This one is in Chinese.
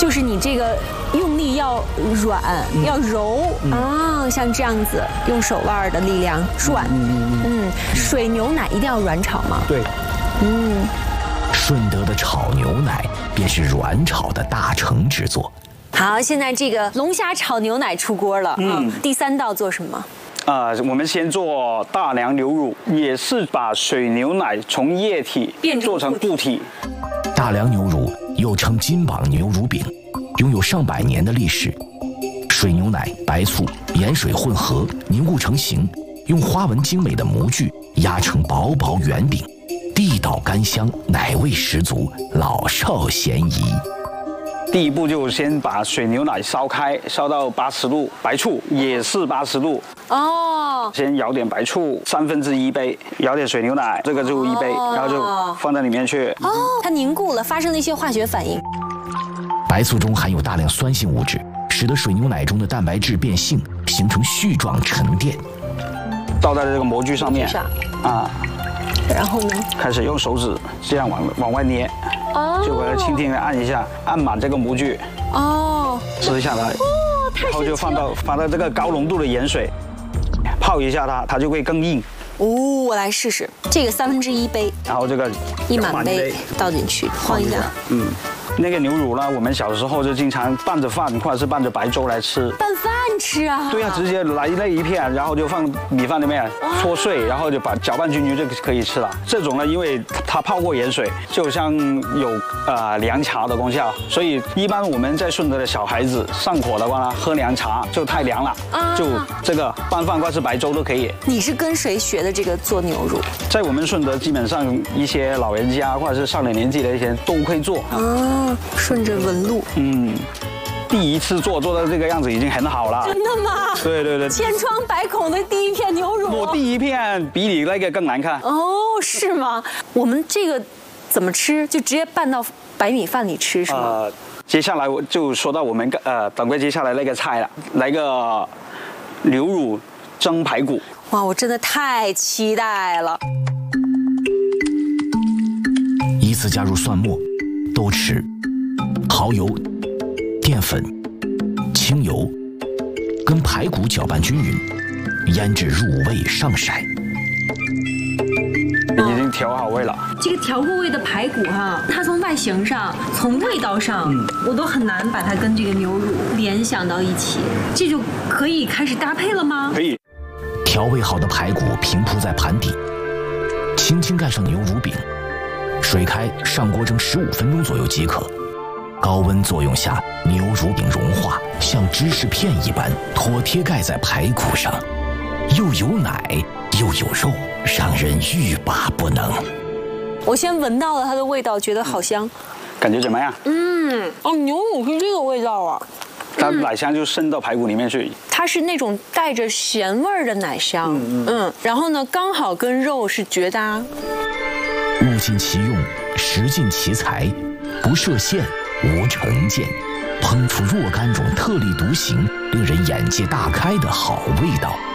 就是你这个用力要软，要柔啊，像这样子用手腕的力量转。水牛奶一定要软炒吗？ 对。 顺德的炒牛奶便是软炒的大成之作。 好，现在这个龙虾炒牛奶出锅了。第3道做什么？ 我们先做大良牛乳，也是把水牛奶从液体做成固体。 大良牛乳又称金榜牛乳饼，拥有上百年的历史。水牛奶、白醋、盐水混合凝固成型，用花纹精美的模具压成薄薄圆饼，地道甘香，奶味十足，老少咸宜。 第一步就先把水牛奶烧开，烧到80度，白醋也是80度。先舀点白醋1/3杯，舀点水牛奶，这个就1杯，然后就放在里面去。 它凝固了，发生了一些化学反应。 白醋中含有大量酸性物质，使得水牛奶中的蛋白质变性，形成絮状沉淀。 倒在这个模具上面。 然后呢？ 开始用手指这样往外捏。就给它轻轻的按一下，按满这个模具。撕下来。然后就放到这个高浓度的盐水，泡一下它就会更硬。 我来试试这个1/3杯， 然后这个 1满杯倒进去，晃一下。 那个牛乳呢，我们小时候就经常拌着饭或者是拌着白粥来吃。 拌饭吃啊？ 对呀，直接来那一片，然后就放米饭里面搓碎，然后就把搅拌均匀就可以吃了。这种呢，因为它泡过盐水，就像有凉茶的功效，所以一般我们在顺德的小孩子上火的话呢，喝凉茶就太凉了，就这个拌饭或者是白粥都可以。 你是跟谁学的这个做牛乳？ 在我们顺德，基本上一些老人家或者是上了年纪的一些都会做。 顺着纹路。 第一次做到这个样子已经很好了。 真的吗？ 对。 千疮百孔的第一片牛乳。 我第一片比你那个更难看。 是吗？我们这个怎么吃？就直接拌到白米饭里吃是吗？ 接下来我就说到我们等会接下来那个菜了，来个牛乳蒸排骨。 哇，我真的太期待了。 依次加入蒜末、豆豉、蚝油、淀粉、清油，跟排骨搅拌均匀，腌制入味上色。 已经调好味了。 这个调过味的排骨它从外形上、从味道上，我都很难把它跟这个牛乳联想到一起。这就可以开始搭配了吗？ 可以。 调味好的排骨平铺在盘底，轻轻盖上牛乳饼，水开上锅蒸15分钟左右即可。高温作用下，牛乳饼融化，像芝士片一般妥帖盖在排骨上，又有奶又有肉，让人欲罢不能。 我先闻到了它的味道，觉得好香。 感觉怎么样？ 牛乳是这个味道啊。 它奶香就渗到排骨里面去。 它是那种带着咸味的奶香。然后呢，刚好跟肉是绝搭。 物尽其用，食尽其才，不设限，无成见，烹出若干种特立独行、令人眼界大开的好味道。